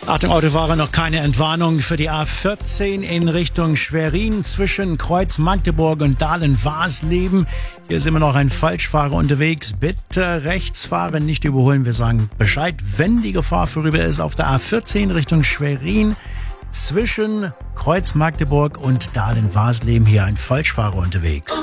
Achtung, Autofahrer, noch keine Entwarnung für die A14 in Richtung Schwerin zwischen Kreuz Magdeburg und Dahlen-Warsleben. Hier ist immer noch ein Falschfahrer unterwegs. Bitte rechts fahren, nicht überholen. Wir sagen Bescheid, wenn die Gefahr vorüber ist. Auf der A14 Richtung Schwerin zwischen Kreuz Magdeburg und Dahlen-Warsleben hier ein Falschfahrer unterwegs.